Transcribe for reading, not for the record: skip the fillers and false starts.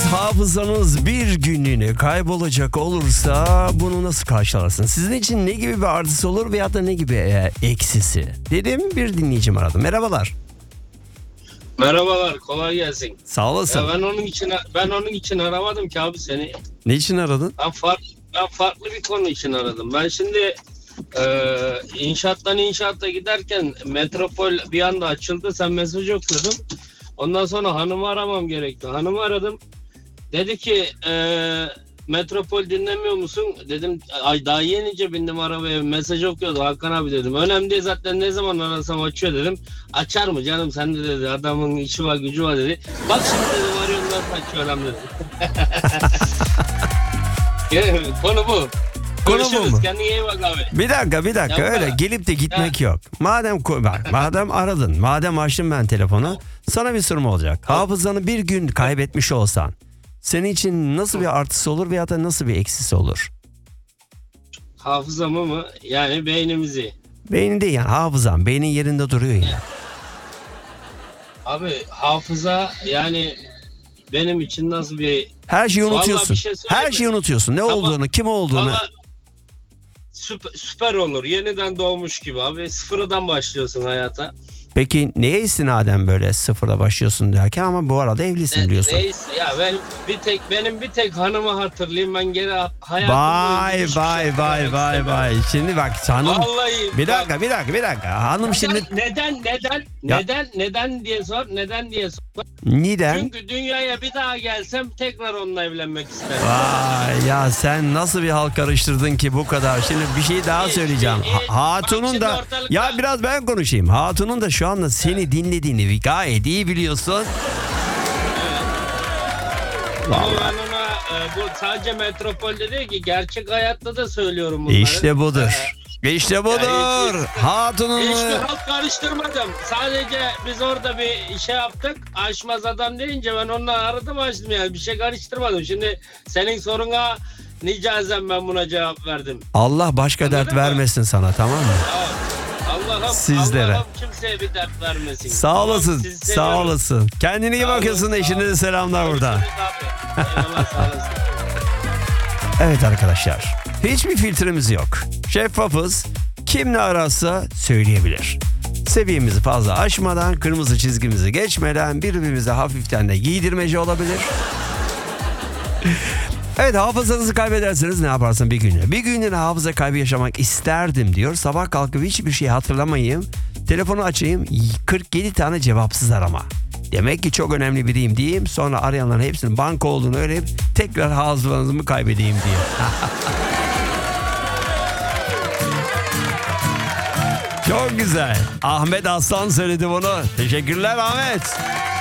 hafızanız bir günlüğüne kaybolacak olursa bunu nasıl karşılarsınız? Sizin için ne gibi bir artısı olur veya da ne gibi eksisi? Dedim, bir dinleyicim aradı. Merhabalar. Merhabalar, kolay gelsin. Sağ olasın. Ya ben onun için aramadım ki abi seni. Ne için aradın? Ben farklı bir konu için aradım. Ben şimdi inşaattan inşaata giderken Metropol bir anda açıldı. Sen mesaj okudun. Ondan sonra hanımı aramam gerekti. Hanımı aradım. Dedi ki Metropol dinlemiyor musun? Dedim ay daha yenice bindim arabaya, mesaj okuyordu Hakan abi dedim. Önemli değil zaten, ne zaman arasam açıyor dedim. Açar mı canım sen de dedi, adamın işi var gücü var dedi. Bak şimdi dedim arıyorum nasıl açıyor adam dedi. Konu bu. Görüşürüz, kendine iyi bak abi. Bir dakika, Ya öyle bak. gelip de gitmek yok. Madem aradın, madem açtım ben telefonu, sana bir sorum olacak. Hafızanı bir gün kaybetmiş olsan, senin için nasıl bir artısı olur veya da nasıl bir eksisi olur? Hafızamı mı? Yani beynimizi. Beynin değil yani, hafızan. Beynin yerinde duruyor yine. Abi hafıza yani benim için nasıl bir... Her şeyi Vallahi unutuyorsun. bir şey söyleyeyim Her mi? şeyi unutuyorsun. Ne olduğunu, kim olduğunu. Valla süper olur. Yeniden doğmuş gibi abi. Sıfırdan başlıyorsun hayata. Peki neye istinaden böyle sıfırda başlıyorsun derken, ama bu arada evlisin biliyorsun. Neyse ya, benim bir tek hanımı hatırlayayım, ben geri hayatımda Vay. Şimdi bak hanım. Vallahi Bir dakika. Hanım şimdi neden diye sor. neden? Çünkü dünyaya bir daha gelsem tekrar onunla evlenmek isterim. Vay ya, sen nasıl bir halk karıştırdın ki bu kadar. Şimdi bir şey daha söyleyeceğim. Hatunun da ya biraz ben konuşayım. Hatunun da şu anda seni dinlediğini gayet iyi biliyorsun. Ama ben ona bu sadece Metropol'de değil ki, gerçek hayatta da söylüyorum bunları. İşte budur. Hatunun. Hiçbir halk karıştırmadım. Sadece biz orada bir şey yaptık. Aşmaz adam deyince ben onunla aradım açtım yani. Bir şey karıştırmadım. Şimdi senin soruna nicazen ben buna cevap verdim. Allah başka Anladın dert mı? vermesin sana, tamam mı? Sizlere. Allah'ım kimseye bir dert vermesin. Sağ olasın. Sizi Sağ seviyorum. olasın. Kendine iyi Sağ bakıyorsun. olun, Eşine de selamlar burada. Eyvallah, sağ olasın. Evet arkadaşlar, hiçbir filtremiz yok. Şeffafız. Kim ne ararsa söyleyebilir. Seviyemizi fazla aşmadan, kırmızı çizgimizi geçmeden birbirimize hafiften de giydirmece olabilir. Evet, hafızanızı kaybederseniz ne yaparsın bir günlüğüne? Bir günlüğüne hafıza kaybı yaşamak isterdim diyor. Sabah kalkıp hiçbir şey hatırlamayayım. Telefonu açayım, 47 tane cevapsız arama. Demek ki çok önemli biriyim diyeyim. Sonra arayanların hepsinin banka olduğunu öğrenip tekrar hafızamı kaybedeyim diye. Çok güzel. Ahmet Aslan söyledi bunu. Teşekkürler Ahmet.